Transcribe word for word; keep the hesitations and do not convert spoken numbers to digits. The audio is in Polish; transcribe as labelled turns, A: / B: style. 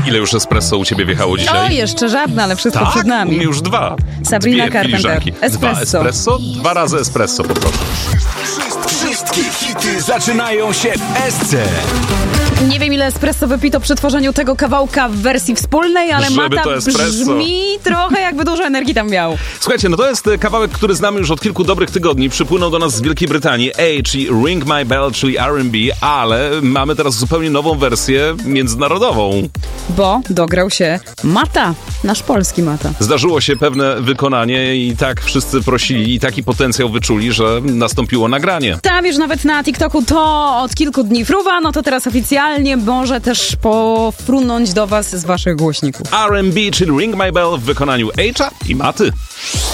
A: Ile już espresso u ciebie wjechało
B: O,
A: dzisiaj?
B: jeszcze żadne, ale wszystko
A: Tak?
B: przed
A: U
B: nami.
A: mnie już dwa.
B: Sabrina
A: Dwie
B: Carpenter.
A: filiżanki. Dwa
B: Espresso.
A: espresso? Dwa razy espresso, poproszę.
C: Wszystkie hity zaczynają się w Esce.
B: Nie wiem, ile espresso wypito przy tworzeniu tego kawałka w wersji wspólnej, ale
A: Żeby
B: Mata
A: to espresso.
B: brzmi trochę jakby dużo energii tam miał.
A: Słuchajcie, no to jest e, kawałek, który znamy już od kilku dobrych tygodni. Przypłynął do nas z Wielkiej Brytanii. A, czyli Ring My Bell, czyli R and B, ale mamy teraz zupełnie nową wersję międzynarodową.
B: Bo dograł się Mata, nasz polski Mata.
A: Zdarzyło się pewne wykonanie i tak wszyscy prosili i taki potencjał wyczuli, że nastąpiło nagranie.
B: Tam już nawet na TikToku to od kilku dni fruwa, no to teraz oficjalnie może też pofrunąć do was z waszych głośników.
A: R and B, czyli Ring My Bell w wykonaniu H'a i Maty.